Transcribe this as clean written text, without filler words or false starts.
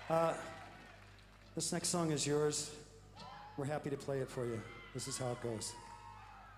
This next song is yours. We're happy to play it for you. This is how it goes.